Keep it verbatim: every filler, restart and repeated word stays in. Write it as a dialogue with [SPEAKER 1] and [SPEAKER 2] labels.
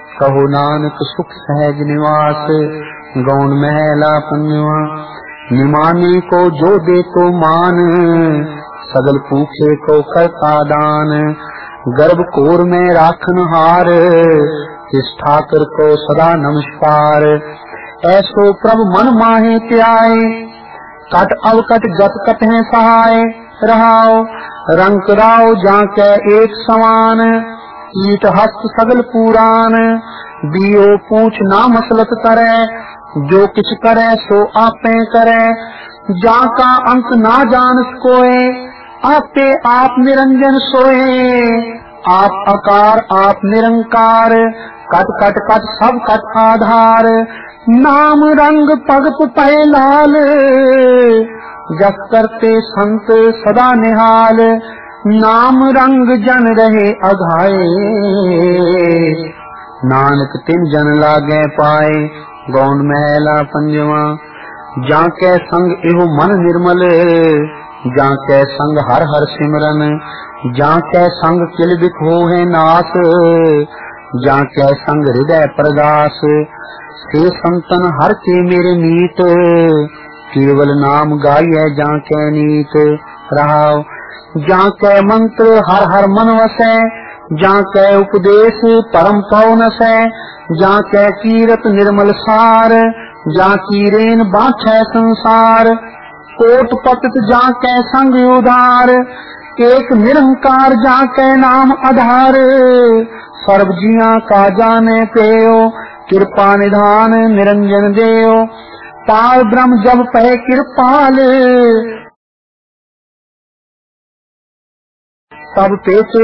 [SPEAKER 1] कहो नानक सुख सहज निवास, गौण महला पंजवा। निमाने को जो दे तो मान, सगल पूछे को करता दान। गर्भ कोर में राखन हार, इस ठाकर को सदा नमस्कार। ऐसो प्रभु मन माहे त्याए, कट अवकट गत कट है सहाय। रहाओ रंग राव जाके एक समान, ईट हस्त सगल पुराण। दियो पूछ ना मसलत करे, जो किछ करे सो आपे करे। जाका अंत ना जान कोय, आपे आप निरंजन सोए। आप अकार आप निरंकार, कट कट कट सब कट आधार। नाम रंग भगत पै लाल, जस करते संत सदा निहाल। नाम रंग जन रहे अघाए, नानक तिन जन लागे पाए। गौण महला पंजवा। जाके संग एहो मन निर्मल, जाके संग हर हर सिमरन। जाके संग किल बिख होए नास, जाके संग हृदय प्रगास। से संतन हर के मेरे मीत, केवल नाम गाइए जाके नीत। रहाओ जाके मंत्र हर हर मन वसै, जाके उपदेश परम पवन सै। जाके कीरत निर्मल सार, जाकी रेन बाछै संसार। कोट पतित जाके संग उधार, एक निरंकार जाके नाम आधार। सर्व जिया का जाने पेयो, कृपा निधान निरंजन देयो। पार ब्रह्म जब पै कृपाल, तब पेच